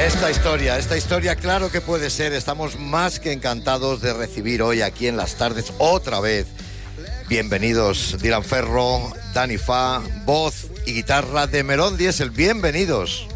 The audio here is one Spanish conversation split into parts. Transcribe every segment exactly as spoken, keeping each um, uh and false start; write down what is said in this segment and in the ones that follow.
Esta historia, esta historia claro que puede ser. Estamos más que encantados de recibir hoy aquí en Las Tardes otra vez. Bienvenidos Dylan Ferro, Dani Fa, voz y guitarra de Melón Diesel. Bienvenidos.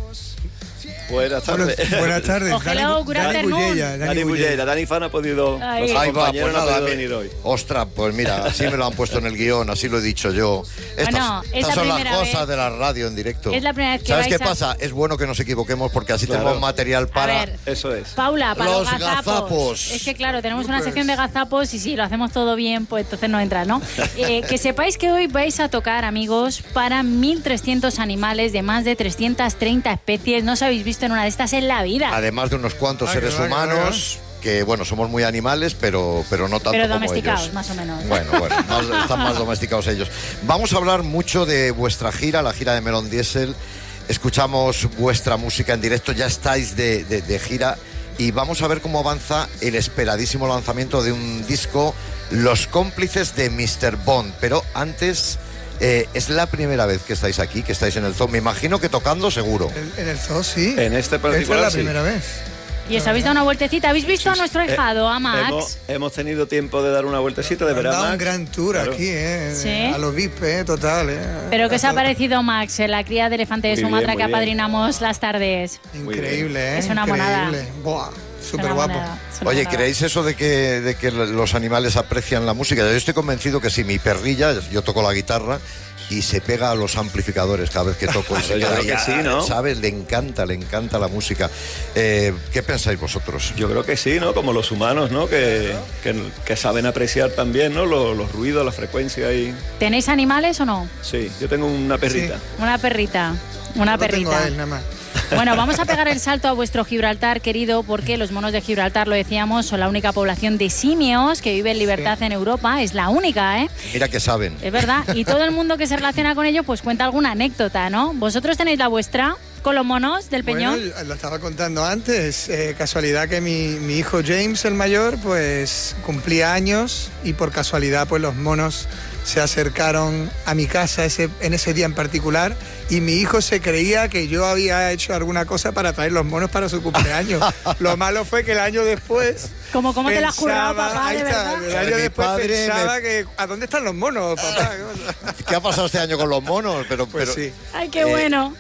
Buenas tardes. Bueno, buenas tardes. Oh, hello, good Dani afternoon. Bullella, Dani Bullella, Dani Fa no ha podido. Ahí. Nuestro Ahí va, compañero pues no ha nada, podido venir hoy. Ostras, pues mira, así me lo han puesto en el guión, así lo he dicho yo. Estas, Bueno, es estas la son las primera cosas vez. de la radio en directo. Es la primera vez que ¿Sabes vais qué a- pasa? Es bueno que nos equivoquemos porque así Claro. tenemos material para... A ver, Eso es. Paula, para los, Los gazapos. gazapos. Es que claro, tenemos una Pues- sección de gazapos y si lo hacemos todo bien, pues entonces no entra, ¿no? Eh, que sepáis que hoy vais a tocar, amigos, para mil trescientos animales de más de trescientas treinta especies. No os habéis visto en una de estas en la vida. Además de unos cuantos Ah, seres que va, que va, humanos que, bueno, somos muy animales, pero, pero no tanto Pero como domesticados, ellos. más o menos. Bueno, bueno, más- están más domesticados ellos. Vamos a hablar mucho de vuestra gira, la gira de Melón Diesel. Escuchamos vuestra música en directo, ya estáis de, de- de gira y vamos a ver cómo avanza el esperadísimo lanzamiento de un disco, Los cómplices de mister Bond. Pero antes, eh, es la primera vez que estáis aquí, que estáis en el Zoo. Me imagino que tocando seguro. En, en el zoo, sí. En este Esta particular, es la sí. primera vez. Y os habéis dado una vueltecita. ¿Habéis visto a nuestro ahijado, a Max? Hemos, hemos tenido tiempo de dar una vueltecita de Han verano. dado un gran tour Claro. aquí, ¿eh? ¿Sí? A los V I P, ¿eh? Total, ¿eh? ¿Pero qué os ha Hasta- parecido, Max, en la cría de elefante de Muy bien, Sumatra muy que bien. apadrinamos las tardes? Increíble, ¿eh? Es una monada. Increíble. Buah, Es súper una guapo. monada, es una Oye, monada. ¿creéis eso de que, de que los animales aprecian la música? Yo estoy convencido que sí, mi perrilla, yo toco la guitarra y se pega a los amplificadores cada vez que toco. Y se Yo queda creo que ahí, sí, ¿no? ¿sabes? Le encanta, le encanta la música. Eh, ¿Qué pensáis vosotros? Yo creo que sí, ¿no? Como los humanos, ¿no? Que, que, que saben apreciar también, ¿no? Los, los ruidos, la frecuencia y... ¿Tenéis animales o no? Sí, yo tengo una perrita. Sí. Una perrita. Una Lo tengo perrita. a él, nada más. Bueno, vamos a pegar el salto a vuestro Gibraltar, querido, porque los monos de Gibraltar, lo decíamos, son la única población de simios que vive en libertad Sí. en Europa. Es la única, ¿eh? Mira que saben. Es verdad. Y todo el mundo que se relaciona con ellos, pues cuenta alguna anécdota, ¿no? ¿Vosotros tenéis la vuestra con los monos del Peñón? Bueno, yo lo estaba contando antes. eh, casualidad que mi, mi hijo James, el mayor, pues cumplía años y por casualidad pues los monos se acercaron a mi casa ese, en ese día en particular y mi hijo se creía que yo había hecho alguna cosa para traer los monos para su cumpleaños. Lo malo fue que el año después... ¿Cómo, cómo te la has currado, pensaba- papá, ahí de está, verdad? el año Mi después padre pensaba me- que ¿a dónde están los monos, papá? ¿Qué ha pasado este año con los monos? Pero, Pues pero sí. Ay, qué Eh, bueno.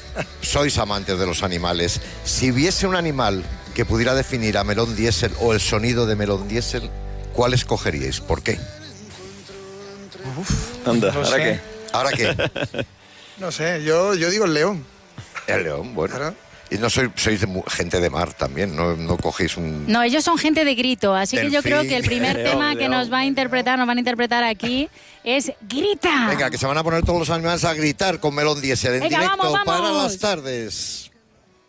sois amantes de los animales. Si hubiese un animal que pudiera definir a Melón Diesel o el sonido de Melón Diesel, ¿cuál escogeríais? ¿Por qué? Anda, No ¿ahora sé. qué? ¿Ahora qué? No sé, yo, yo digo el león. El león, bueno. Claro. Y no sois, sois de mu- gente de mar también, no, no cogéis un... No, ellos son gente de grito, así que yo Delfín. creo que el primer León, tema que león. nos va a interpretar, nos van a interpretar aquí, es Grita. Venga, que se van a poner todos los animales a gritar con Melón Diesel en Venga, directo vamos, vamos. para Las Tardes.